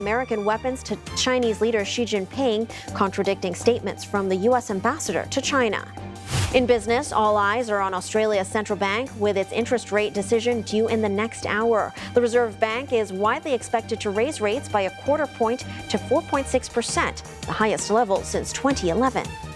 American weapons to Chinese leader Xi Jinping, contradicting statements from the U.S. ambassador to China. In business, all eyes are on Australia's central bank with its interest rate decision due in the next hour. The Reserve Bank is widely expected to raise rates by a quarter point to 4.6%, the highest level since 2011.